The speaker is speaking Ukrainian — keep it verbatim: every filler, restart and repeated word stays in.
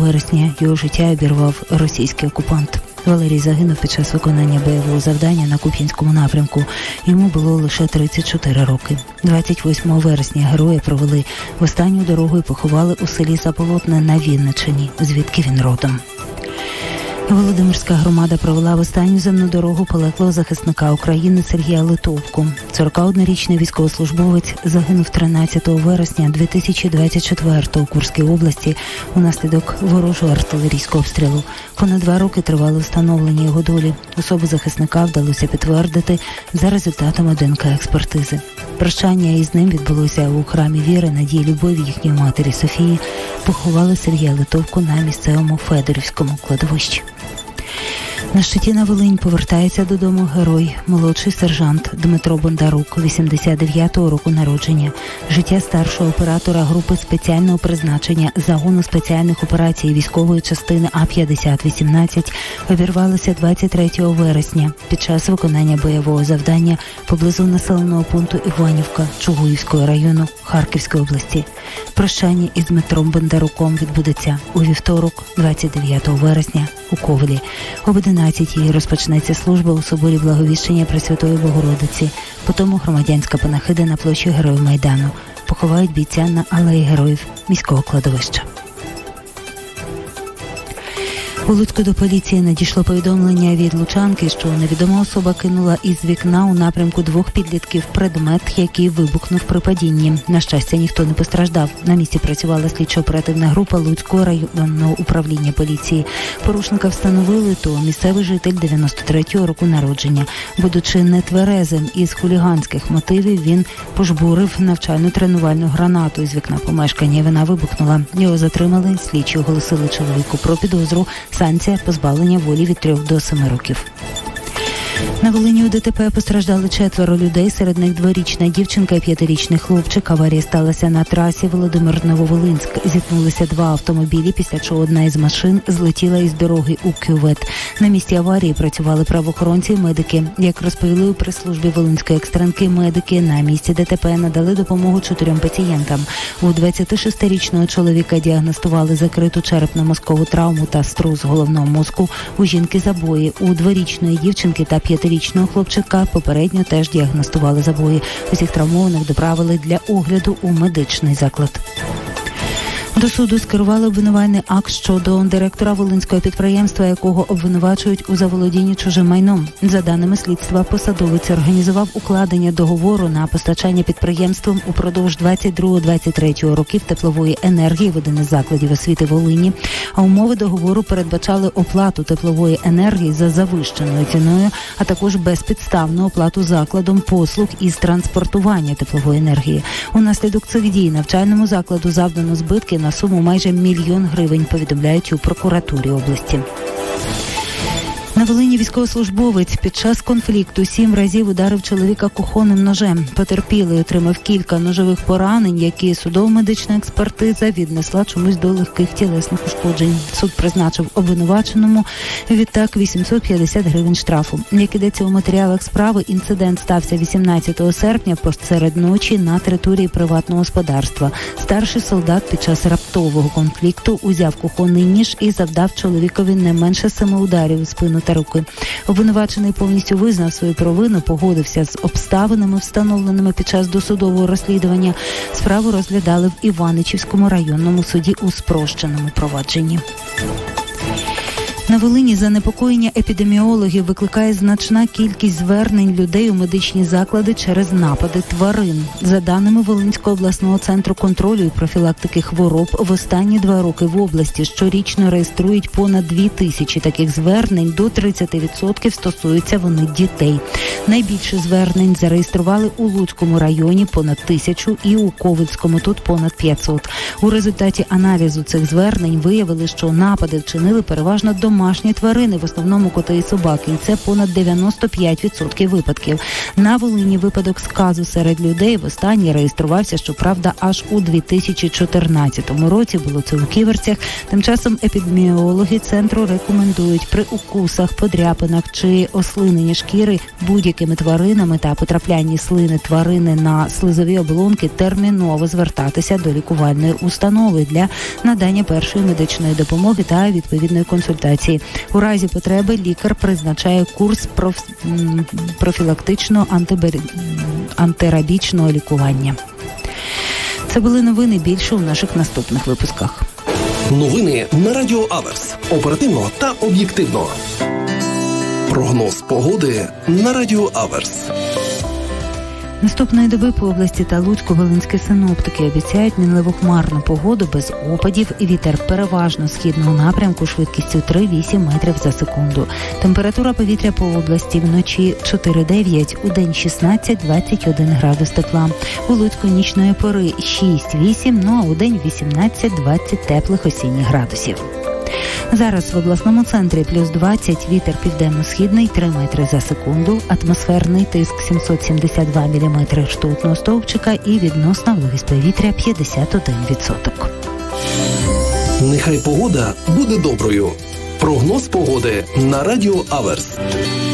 вересня його життя обірвав російський окупант. Валерій загинув під час виконання бойового завдання на Куп'янському напрямку. Йому було лише тридцять чотири роки. двадцять восьмого вересня героя провели в останню дорогу і поховали у селі Заболотне на Вінниччині, звідки він родом. Володимирська громада провела в останню земну дорогу полеглого захисника України Сергія Литовку. сорокаоднорічний військовослужбовець загинув тринадцятого вересня дві тисячі двадцять четвертого у Курській області унаслідок ворожого артилерійського обстрілу. Понад два роки тривало встановлення його долі. Особу захисника вдалося підтвердити за результатами ДНК-експертизи. Прощання із ним відбулося у храмі віри, надії, любові їхньої матері Софії. Поховали Сергія Литовку на місцевому Федорівському кладовищі. На щиті на Волинь повертається додому герой, молодший сержант Дмитро Бондарук, вісімдесят дев'ятого року народження. Життя старшого оператора групи спеціального призначення загону спеціальних операцій військової частини А п'ятдесят вісімнадцять обірвалося двадцять третього вересня під час виконання бойового завдання поблизу населеного пункту Іванівка Чугуївського району Харківської області. Прощання із Дмитром Бондаруком відбудеться у вівторок, двадцять дев'ятого вересня, у Ковелі. Об одинадцятій розпочнеться служба у соборі Благовіщення Пресвятої Богородиці. Потім громадянська панахида на площі Героїв Майдану. Поховають бійця на алеї Героїв міського кладовища. У Луцьку до поліції надійшло повідомлення від лучанки, що невідома особа кинула із вікна у напрямку двох підлітків предмет, який вибухнув при падінні. На щастя, ніхто не постраждав. На місці працювала слідчо-оперативна група Луцького районного управління поліції. Порушника встановили, то місцевий житель дев'яносто третього року народження. Будучи нетверезим із хуліганських мотивів, він пожбурив навчальну тренувальну гранату із вікна помешкання, і вона вибухнула. Його затримали, слідчі оголосили чоловіку про підозру. Санкція позбавлення волі від трьох до семи років. На Волині у ДТП постраждали четверо людей, серед них дворічна дівчинка і п'ятирічний хлопчик. Аварія сталася на трасі Володимир-Нововолинськ. Зіткнулися два автомобілі, після чого одна із машин злетіла із дороги у кювет. На місці аварії працювали правоохоронці і медики. Як розповіли у прес-службі Волинської екстренки, медики на місці ДТП надали допомогу чотирьом пацієнтам. У двадцятишестирічного чоловіка діагностували закриту черепно-мозкову травму та струс головного мозку. У жінки забої. У дворічної дівчинки та п'ятирічного хлопчика попередньо теж діагностували забої. Усіх травмованих доправили для огляду у медичний заклад. До суду скерували обвинувальний акт щодо директора волинського підприємства, якого обвинувачують у заволодінні чужим майном. За даними слідства, посадовець організував укладення договору на постачання підприємством упродовж двадцять другого - двадцять третього років теплової енергії в один із закладів освіти Волині, а умови договору передбачали оплату теплової енергії за завищеною ціною, а також безпідставну оплату закладом послуг із транспортування теплової енергії. Унаслідок цих дій навчальному закладу завдано збитки на суму майже мільйон гривень, повідомляють у прокуратурі області. На Волині військовослужбовець під час конфлікту сім разів ударив чоловіка кухонним ножем. Потерпілий отримав кілька ножових поранень, які судово-медична експертиза віднесла чомусь до легких тілесних ушкоджень. Суд призначив обвинуваченому відтак вісімсот п'ятдесят гривень штрафу. Як ідеться у матеріалах справи, інцидент стався вісімнадцятого серпня посеред ночі на території приватного господарства. Старший солдат під час раптового конфлікту узяв кухонний ніж і завдав чоловікові не менше семи ударів у спину та руки. Обвинувачений повністю визнав свою провину, погодився з обставинами, встановленими під час досудового розслідування. Справу розглядали в Іваничівському районному суді у спрощеному провадженні. На Волині занепокоєння епідеміологів викликає значна кількість звернень людей у медичні заклади через напади тварин. За даними Волинського обласного центру контролю і профілактики хвороб, в останні два роки в області щорічно реєструють понад дві тисячі таких звернень, до тридцять відсотків стосуються вони дітей. Найбільше звернень зареєстрували у Луцькому районі понад тисячу і у Ковельському тут понад п'ятсот. У результаті аналізу цих звернень виявили, що напади вчинили переважно домашні домашні тварини, в основному коти і собаки. І це понад дев'яносто п'ять відсотків випадків. На Волині випадок сказу серед людей востаннє реєструвався, щоправда, аж у дві тисячі чотирнадцятому році. Було це у Ківерцях. Тим часом епідеміологи центру рекомендують при укусах, подряпинах чи ослиненні шкіри будь-якими тваринами та потраплянні слини тварини на слизові оболонки терміново звертатися до лікувальної установи для надання першої медичної допомоги та відповідної консультації. У разі потреби лікар призначає курс проф... профілактичного антибер... антирабічного лікування. Це були новини, більше у наших наступних випусках. Новини на Радіо Аверс. Оперативно та об'єктивно. Прогноз погоди на Радіо Аверс. Наступної доби по області та Луцьку волинські синоптики обіцяють мінливу хмарну погоду без опадів і вітер переважно східного напрямку швидкістю три-вісім метрів за секунду. Температура повітря по області вночі чотири-дев'ять, у день шістнадцять-двадцять один градус тепла. У Луцьку нічної пори шість-вісім, ну а у день вісімнадцять-двадцять теплих осінніх градусів. Зараз в обласному центрі плюс двадцять, вітер південно-східний три метри за секунду, атмосферний тиск сімсот сімдесят два міліметри ртутного стовпчика і відносна вологість повітря п'ятдесят один відсоток. Нехай погода буде доброю. Прогноз погоди на Радіо Аверс.